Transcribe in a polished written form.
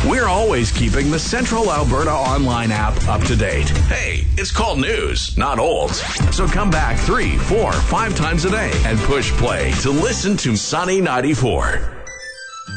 We're always keeping the Central Alberta online app up to date. Hey, it's called news, not old. So come back 3, 4, 5 times a day and push play to listen to Sunny 94.